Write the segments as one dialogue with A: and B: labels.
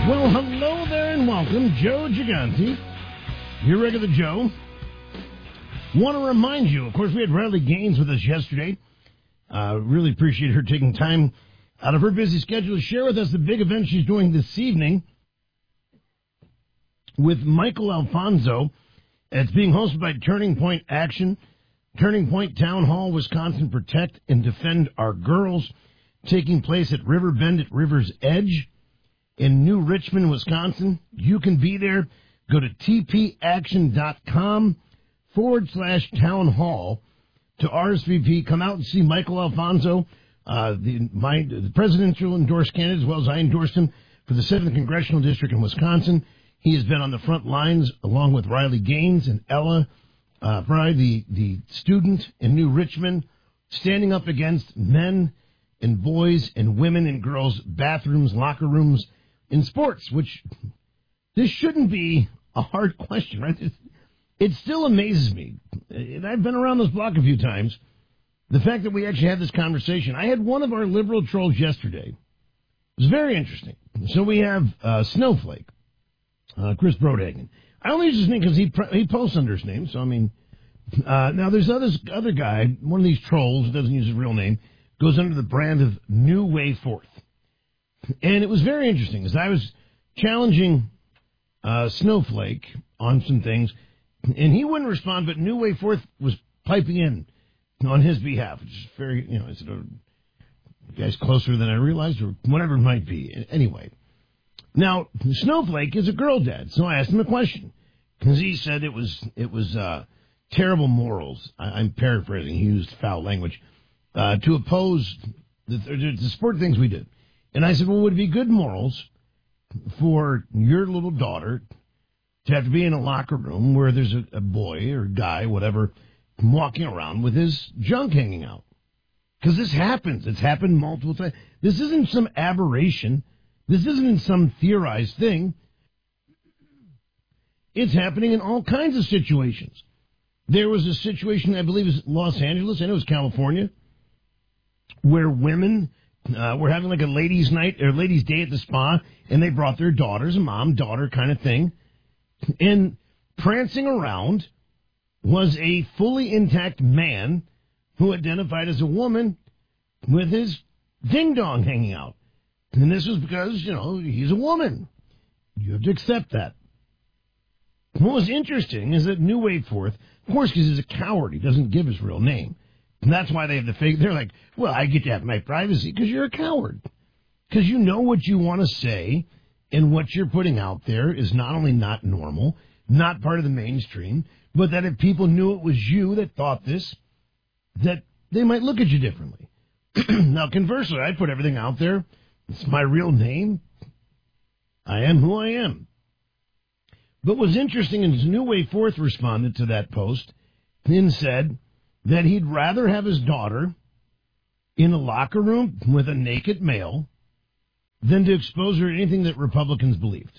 A: Well, hello there and welcome. Joe Gigante, your regular Joe. Want to remind you, of course, we had Riley Gaines with us yesterday. Really appreciate her taking time out of her busy schedule to share with us the big event she's doing this evening with Michael Alfonso. It's being hosted by Turning Point Action, Turning Point Town Hall, Wisconsin, Protect and Defend Our Girls, taking place at River Bend at River's Edge in New Richmond, Wisconsin. You can be there. Go to tpaction.com/town hall to RSVP. Come out and see Michael Alfonso, the presidential endorsed candidate, as well as I endorsed him for the 7th Congressional District in Wisconsin. He has been on the front lines along with Riley Gaines and Ella Fry, the student in New Richmond, standing up against men and boys and women and girls' bathrooms, locker rooms in sports, which this shouldn't be a hard question, right? It still amazes me, and I've been around this block a few times, the fact that we actually had this conversation. I had one of our liberal trolls yesterday. It was very interesting. So we have Snowflake, Chris Brodhagen. I only use his name because he posts under his name, so I mean, now there's other guy, one of these trolls, doesn't use his real name, goes under the brand of New Way Forth. And it was very interesting, as I was challenging Snowflake on some things, and he wouldn't respond, but New Way Forth was piping in on his behalf, which is very, I said, oh, you guys closer than I realized, or whatever it might be. Anyway, now, Snowflake is a girl dad, so I asked him a question, because he said it was terrible morals. I'm paraphrasing, he used foul language, to oppose the sport things we did. And I said, well, would it be good morals for your little daughter to have to be in a locker room where there's a boy or guy, whatever, walking around with his junk hanging out? Because this happens. It's happened multiple times. This isn't some aberration. This isn't some theorized thing. It's happening in all kinds of situations. There was a situation, I believe it was Los Angeles, I know it was California, where women were having like a ladies' night or ladies' day at the spa, and they brought their daughters, a mom-daughter kind of thing, and prancing around was a fully intact man who identified as a woman with his ding-dong hanging out. And this was because, he's a woman. You have to accept that. What was interesting is that New Way Forth, of course, because he's a coward, he doesn't give his real name. And that's why they have the fake. They're like, well, I get to have my privacy because you're a coward. Because you know what you want to say, and what you're putting out there is not only not normal, not part of the mainstream, but that if people knew it was you that thought this, that they might look at you differently. Now, conversely, I put everything out there. It's my real name. I am who I am. But what's interesting is New Way Forth responded to that post and said that he'd rather have his daughter in a locker room with a naked male than to expose her to anything that Republicans believed.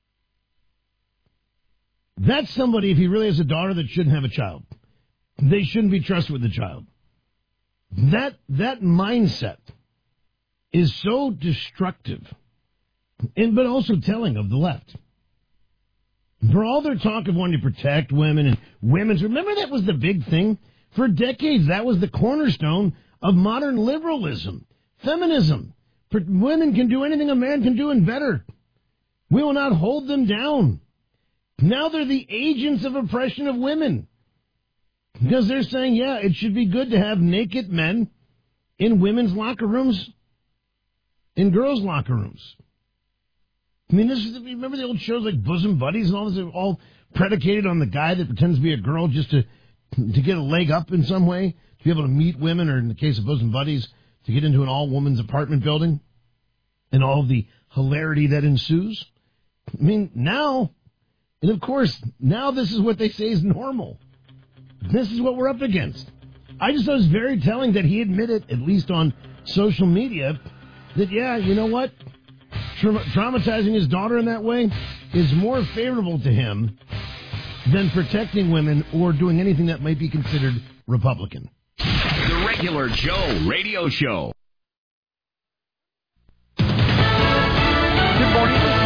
A: That's somebody, if he really has a daughter, that shouldn't have a child. They shouldn't be trusted with the child. That mindset is so destructive, but also telling of the left. For all their talk of wanting to protect women and women's, remember that was the big thing? For decades, that was the cornerstone of modern liberalism, feminism. Women can do anything a man can do and better. We will not hold them down. Now they're the agents of oppression of women. Because they're saying, yeah, it should be good to have naked men in women's locker rooms, in girls' locker rooms. I mean, remember the old shows like Bosom Buddies and all this? They're all predicated on the guy that pretends to be a girl just to get a leg up in some way, to be able to meet women, or in the case of Bosom Buddies, to get into an all-women's apartment building, and all of the hilarity that ensues. I mean, now, and of course, now this is what they say is normal. This is what we're up against. I just thought it was very telling that he admitted, at least on social media, that, yeah, you know what? Traumatizing his daughter in that way is more favorable to him than protecting women or doing anything that might be considered Republican.
B: The Regular Joe Radio Show.
C: Good morning. It's cloudy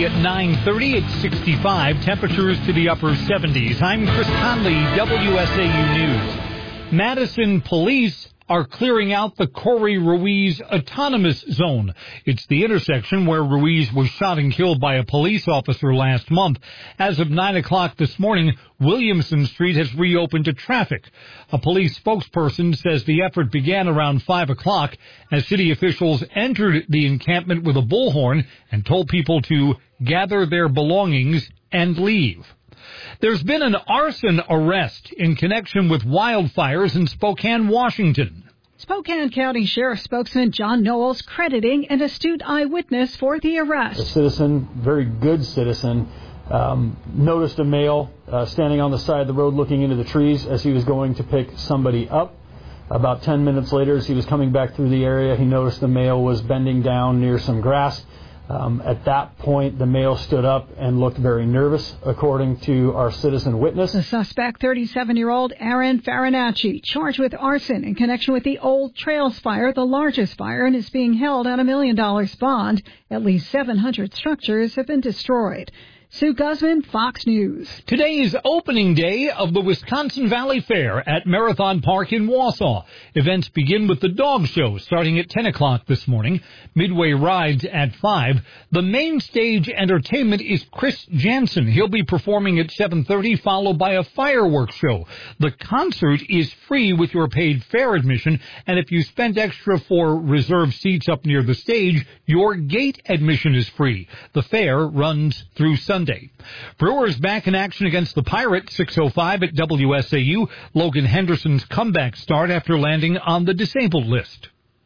C: at 9:30. It's 65. Temperatures to the upper 70s. I'm Chris Conley, WSAU News. Madison police are clearing out the Corey Ruiz Autonomous Zone. It's the intersection where Ruiz was shot and killed by a police officer last month. As of 9 o'clock this morning, Williamson Street has reopened to traffic. A police spokesperson says the effort began around 5 o'clock as city officials entered the encampment with a bullhorn and told people to gather their belongings and leave. There's been an arson arrest in connection with wildfires in Spokane, Washington.
D: Spokane County Sheriff spokesman John Knowles crediting an astute eyewitness for the arrest.
E: A citizen, very good citizen, noticed a male standing on the side of the road looking into the trees as he was going to pick somebody up. About 10 minutes later, as he was coming back through the area, he noticed the male was bending down near some grass. At that point, the male stood up and looked very nervous, according to our citizen witness.
D: The suspect, 37-year-old Aaron Farinacci, charged with arson in connection with the Old Trails fire, the largest fire, and is being held on $1 million bond. At least 700 structures have been destroyed. Sue Guzman, Fox News.
C: Today is opening day of the Wisconsin Valley Fair at Marathon Park in Wausau. Events begin with the dog show starting at 10 o'clock this morning. Midway rides at 5. The main stage entertainment is Chris Jansen. He'll be performing at 7:30, followed by a fireworks show. The concert is free with your paid fair admission, and if you spent extra for reserved seats up near the stage, your gate admission is free. The fair runs through Sunday. Brewers back in action against the Pirates, 6:05 at WSAU. Logan Henderson's comeback start after landing on the disabled list.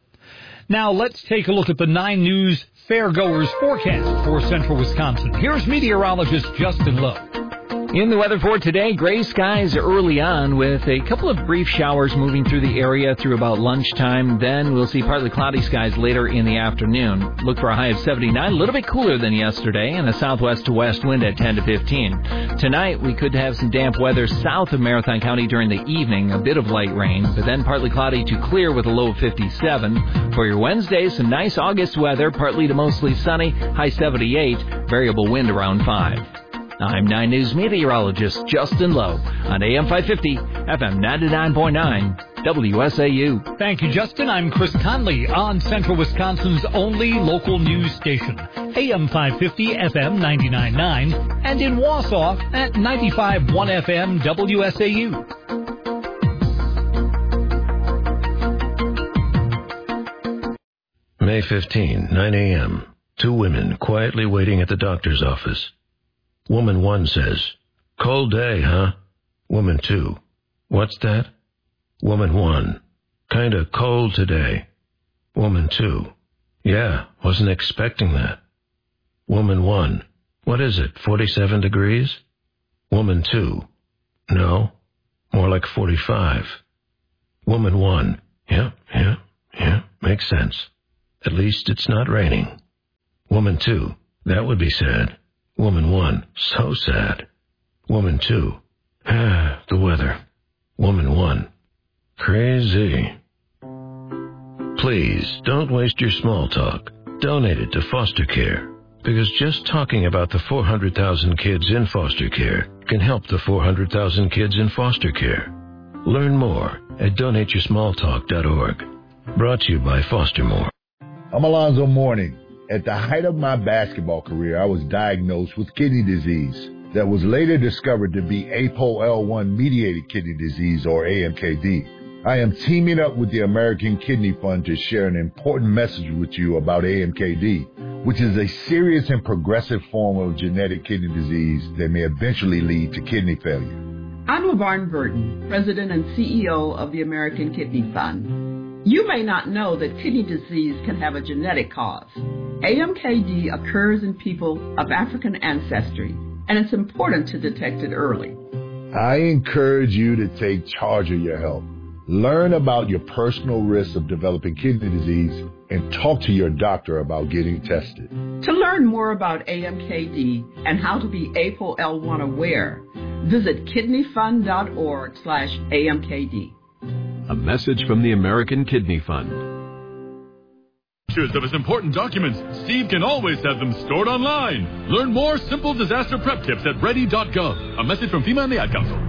C: Now let's take a look at the 9 News Fairgoers forecast for central Wisconsin. Here's meteorologist Justin Lowe.
F: In the weather for today, gray skies early on with a couple of brief showers moving through the area through about lunchtime. Then we'll see partly cloudy skies later in the afternoon. Look for a high of 79, a little bit cooler than yesterday, and a southwest to west wind at 10 to 15. Tonight, we could have some damp weather south of Marathon County during the evening, a bit of light rain, but then partly cloudy to clear with a low of 57. For your Wednesday, some nice August weather, partly to mostly sunny, high 78, variable wind around 5. I'm 9 News meteorologist Justin Lowe on AM 550, FM 99.9, WSAU.
C: Thank you, Justin. I'm Chris Conley on Central Wisconsin's only local news station, AM 550, FM 99.9, and in Wausau at 95.1 FM, WSAU.
G: May 15, 9 a.m. 2 women quietly waiting at the doctor's office. Woman 1 says, "Cold day, huh?" Woman 2, "What's that?" Woman 1, "Kinda cold today." Woman 2, "Yeah, wasn't expecting that." Woman 1, "What is it, 47 degrees?" Woman 2, "No, more like 45. Woman 1, yeah, makes sense. At least it's not raining." Woman 2, "That would be sad." Woman 1, "So sad." Woman 2, "The weather." Woman 1, "Crazy." Please, don't waste your small talk. Donate it to foster care. Because just talking about the 400,000 kids in foster care can help the 400,000 kids in foster care. Learn more at donateyoursmalltalk.org. Brought to you by Foster More.
H: I'm Alonzo Mourning. At the height of my basketball career, I was diagnosed with kidney disease that was later discovered to be APOL1-mediated kidney disease, or AMKD. I am teaming up with the American Kidney Fund to share an important message with you about AMKD, which is a serious and progressive form of genetic kidney disease that may eventually lead to kidney failure.
I: I'm LaVarn Burton, President and CEO of the American Kidney Fund. You may not know that kidney disease can have a genetic cause. AMKD occurs in people of African ancestry, and it's important to detect it early.
H: I encourage you to take charge of your health. Learn about your personal risks of developing kidney disease and talk to your doctor about getting tested.
I: To learn more about AMKD and how to be APOL1 aware, visit kidneyfund.org/AMKD.
J: A message from the American Kidney Fund. pictures of his important documents, Steve can always have them stored online. Learn more simple disaster prep tips at ready.gov. A message from FEMA and the Ad Council.